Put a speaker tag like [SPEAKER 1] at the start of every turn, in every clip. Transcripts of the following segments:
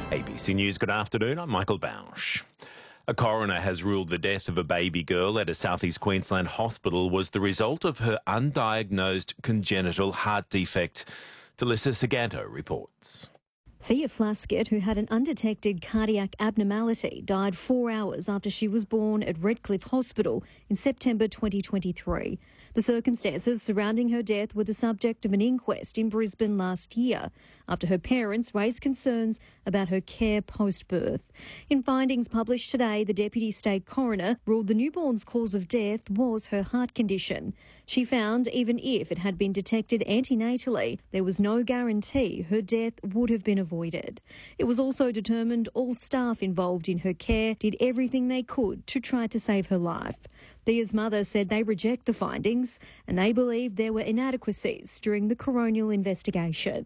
[SPEAKER 1] ABC News, good afternoon. I'm Michael Bausch. A coroner has ruled the death of a baby girl at a southeast Queensland hospital was the result of her undiagnosed congenital heart defect. Talissa Saganto reports.
[SPEAKER 2] Thea Flaskett, who had an undetected cardiac abnormality, died 4 hours after she was born at Redcliffe Hospital in September 2023. The circumstances surrounding her death were the subject of an inquest in Brisbane last year after her parents raised concerns about her care post-birth. In findings published today, the Deputy State Coroner ruled the newborn's cause of death was her heart condition. She found even if it had been detected antenatally, there was no guarantee her death would have been avoided. It was also determined all staff involved in her care did everything they could to try to save her life. Thea's mother said they reject the findings and they believe there were inadequacies during the coronial investigation.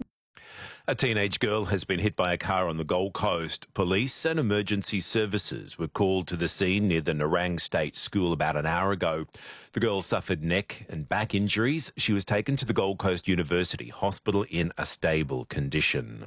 [SPEAKER 1] A teenage girl has been hit by a car on the Gold Coast. Police and emergency services were called to the scene near the Nerang State School about an hour ago. The girl suffered neck and back injuries. She was taken to the Gold Coast University Hospital in a stable condition.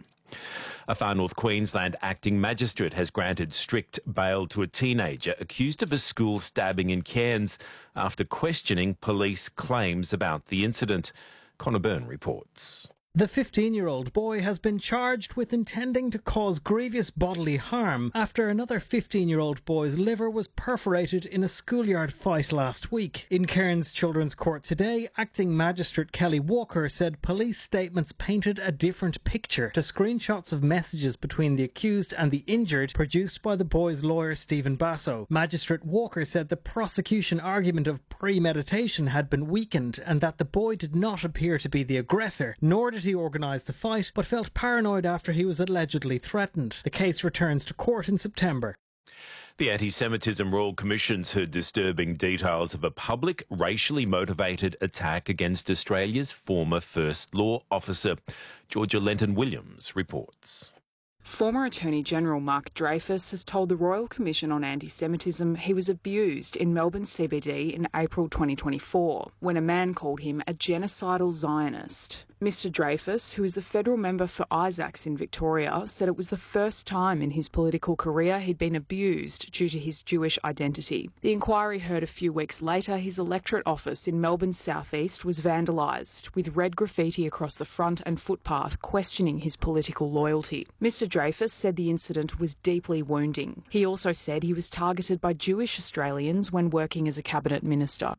[SPEAKER 1] A Far North Queensland acting magistrate has granted strict bail to a teenager accused of a school stabbing in Cairns after questioning police claims about the incident. Connor Byrne reports.
[SPEAKER 3] The 15-year-old boy has been charged with intending to cause grievous bodily harm after another 15-year-old boy's liver was perforated in a schoolyard fight last week. In Cairns Children's Court today, acting magistrate Kelly Walker said police statements painted a different picture to screenshots of messages between the accused and the injured produced by the boy's lawyer Stephen Basso. Magistrate Walker said the prosecution argument of premeditation had been weakened and that the boy did not appear to be the aggressor, nor did he organised the fight, but felt paranoid after he was allegedly threatened. The case returns to court in September.
[SPEAKER 1] The Anti-Semitism Royal Commission's heard disturbing details of a public, racially motivated attack against Australia's former First Law Officer. Georgia Lenton-Williams reports.
[SPEAKER 4] Former Attorney-General Mark Dreyfus has told the Royal Commission on Anti-Semitism he was abused in Melbourne CBD in April 2024 when a man called him a genocidal Zionist. Mr Dreyfus, who is the federal member for Isaacs in Victoria, said it was the first time in his political career he'd been abused due to his Jewish identity. The inquiry heard a few weeks later his electorate office in Melbourne's southeast was vandalised, with red graffiti across the front and footpath questioning his political loyalty. Mr Dreyfus said the incident was deeply wounding. He also said he was targeted by Jewish Australians when working as a cabinet minister.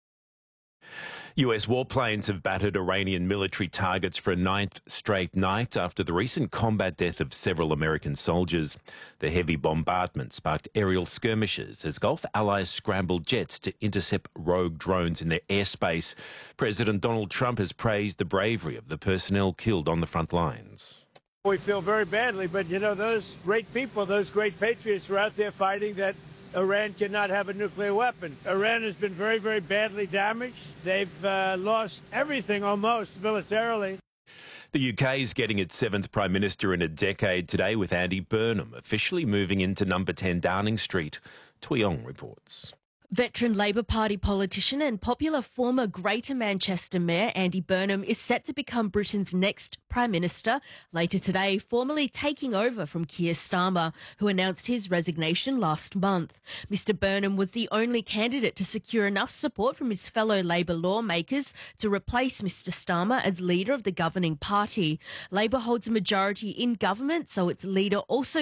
[SPEAKER 1] US warplanes have battered Iranian military targets for a ninth straight night after the recent combat death of several American soldiers. The heavy bombardment sparked aerial skirmishes as Gulf allies scrambled jets to intercept rogue drones in their airspace. President Donald Trump has praised the bravery of the personnel killed on the front lines.
[SPEAKER 5] We feel very badly, but you know, those great people, those great patriots are out there fighting that Iran cannot have a nuclear weapon. Iran has been very, very badly damaged. They've lost everything almost militarily.
[SPEAKER 1] The UK is getting its seventh Prime Minister in a decade today, with Andy Burnham officially moving into number 10 Downing Street. Tuyong reports.
[SPEAKER 6] Veteran Labor Party politician and popular former Greater Manchester Mayor Andy Burnham is set to become Britain's next Prime Minister later today, formally taking over from Keir Starmer, who announced his resignation last month. Mr Burnham was the only candidate to secure enough support from his fellow Labor lawmakers to replace Mr Starmer as leader of the governing party. Labor holds a majority in government, so its leader also